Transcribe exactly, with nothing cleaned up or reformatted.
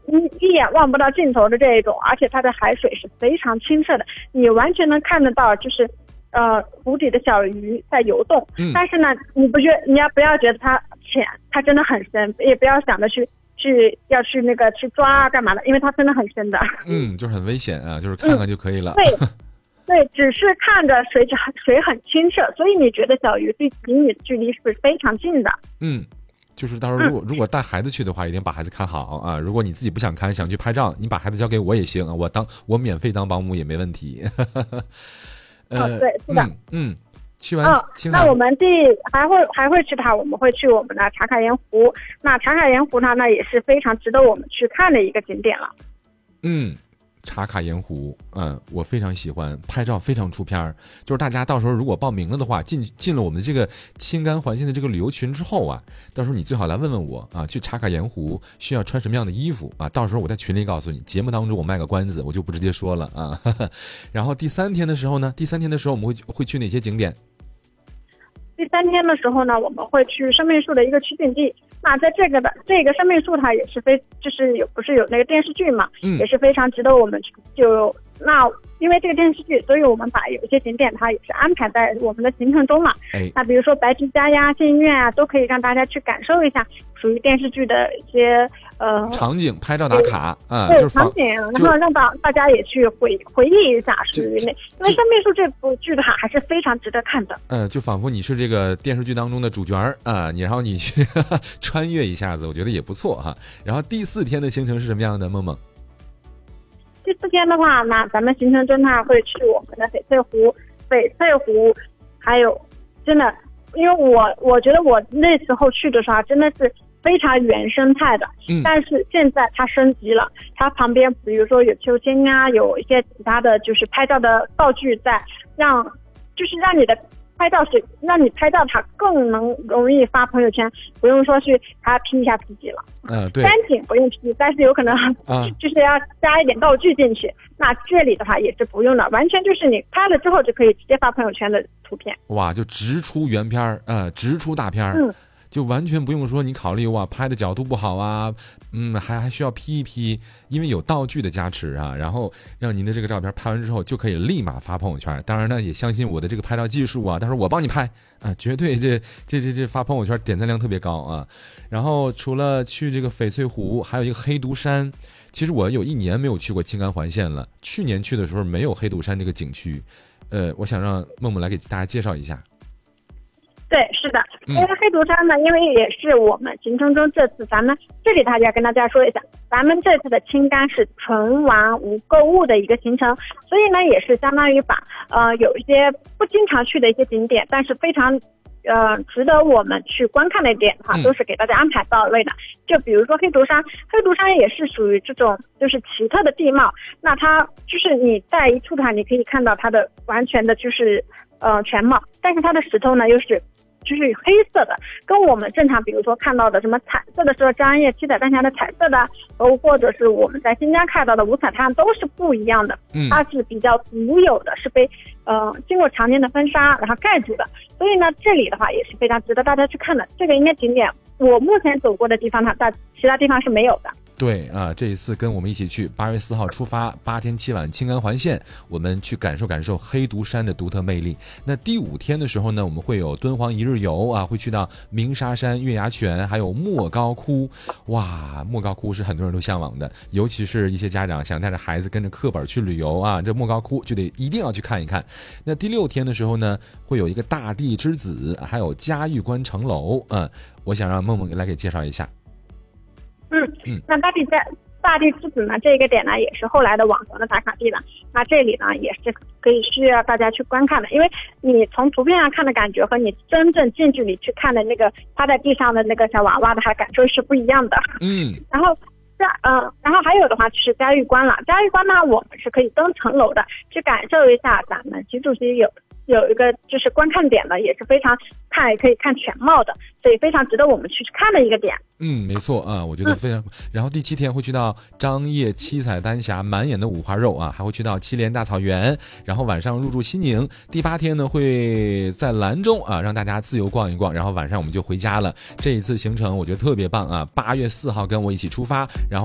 一一眼望不到尽头的这一种，而且它的海水是非常清澈的，你完全能看得到，就是呃湖底的小鱼在游动。 嗯， 但是呢，你不觉你要不要觉得它浅，它真的很深，也不要想着去去要去那个去抓啊干嘛的，因为它真的很深的。 嗯，就是很危险啊，就是看看就可以了。 嗯、对。对，只是看着水水很清澈，所以你觉得小鱼离你的距离是非常近的。 嗯，就是到时候如果、嗯、如果带孩子去的话，一定把孩子看好啊。如果你自己不想看，想去拍照，你把孩子交给我也行啊，我当我免费当保姆也没问题。 呃、哦，对，是的， 嗯，嗯去完哦，那我们第还会还会去它，我们会去我们的茶卡盐湖。那茶卡盐湖呢，那也是非常值得我们去看的一个景点了。 嗯。茶卡盐湖，嗯，我非常喜欢拍照，非常出片。就是大家到时候如果报名了的话，进进了我们这个青干环线的这个旅游群之后啊，到时候你最好来问问我啊，去茶卡盐湖需要穿什么样的衣服啊？到时候我在群里告诉你，节目当中我卖个关子，我就不直接说了啊。呵呵然后第三天的时候呢，第三天的时候我们会会去哪些景点？ 第三天的时候呢，我们会去生命树的一个取景地。那在这个的这个生命树，它也是非就是有不是有那个电视剧嘛， 嗯， 也是非常值得我们去就那因为这个电视剧，所以我们把有一些景点它也是安排在我们的行程中了。 哎， 那比如说白皮家呀、电影院啊，都可以让大家去感受一下属于电视剧的一些呃场景，拍照打卡啊， 对、 就是、 场景，然后让大大家也去回回忆一下属于那，因为生命树这部剧的话还是非常值得看的。 嗯，就仿佛你是这个电视剧当中的主角啊，你然后你去呵呵穿越一下子，我觉得也不错哈。然后第四天的行程是什么样的，梦梦？ 第四天的话，那咱们行程中呢会去我们的翡翠湖，翡翠湖，还有真的，因为我我觉得我那时候去的时候真的是非常原生态的， 嗯， 但是现在它升级了，它旁边比如说有秋千啊，有一些其他的就是拍照的道具在，让就是让你的拍照是让你拍照它更能容易发朋友圈，不用说去还 P 一下自己了。 嗯，对。 山景不用 P， 但是有可能啊，就是要加一点道具进去。那这里的话也是不用的，完全就是你拍了之后就可以直接发朋友圈的图片。 哇，就直出原片儿，呃，直出大片儿。 嗯。 就完全不用说你考虑哇拍的角度不好啊，嗯，还还需要 P 一 P， 因为有道具的加持啊，然后让您的这个照片拍完之后就可以立马发朋友圈。当然呢，也相信我的这个拍照技术啊，到时候我帮你拍啊，绝对这这这这发朋友圈点赞量特别高啊。然后除了去这个翡翠湖，还有一个黑毒山。其实我有一年没有去过青干环线了，去年去的时候没有黑毒山这个景区，呃，我想让梦梦来给大家介绍一下。 对，是的，因为黑毒山呢，因为也是我们行程中这次咱们这里大家跟大家说一下，咱们这次的青干是纯玩无购物的一个行程，所以呢也是相当于把呃有一些不经常去的一些景点，但是非常呃值得我们去观看的点的话，都是给大家安排到位的。就比如说黑毒山，黑毒山也是属于这种就是奇特的地貌，那它就是你在一处的话，你可以看到它的完全的就是呃全貌，但是它的石头呢又是就是黑色的，跟我们正常比如说看到的什么彩色的说张掖七彩丹霞的彩色的，呃或者是我们在新疆看到的五彩滩都是不一样的， 嗯， 它是比较独有的，是被呃经过常年的风沙然后盖住的，所以呢这里的话也是非常值得大家去看的。这个应该景点我目前走过的地方它在其他地方是没有的。 对啊，这一次跟我们一起去，八月四号出发，八天七晚青干环线，我们去感受感受黑毒山的独特魅力。那第五天的时候呢，我们会有敦煌一日游啊，会去到鸣沙山、月牙泉，还有莫高窟。哇，莫高窟是很多人都向往的，尤其是一些家长想带着孩子跟着课本去旅游啊，这莫高窟就得一定要去看一看。那第六天的时候呢，会有一个大地之子，还有嘉峪关城楼，嗯，我想让梦梦来给介绍一下。 嗯嗯，那大地在大地之子呢，这个点呢也是后来的网红的打卡地了。那这里呢也是可以需要大家去观看的，因为你从图片上看的感觉和你真正近距离去看的那个趴在地上的那个小娃娃的，还感受是不一样的。 嗯， 然后嘉嗯、呃，然后还有的话就是嘉峪关了。嘉峪关呢，我们是可以登城楼的，去感受一下咱们习主席有有一个就是观看点呢，也是非常看也可以看全貌的，所以非常值得我们去看的一个点。 嗯，没错啊，我觉得非常、嗯。然后第七天会去到张掖七彩丹霞满眼的五花肉啊，还会去到七连大草原，然后晚上入住西宁。第八天呢会在兰州啊，让大家自由逛一逛，然后晚上我们就回家了。这一次行程我觉得特别棒啊，八月四号跟我一起出发，然后。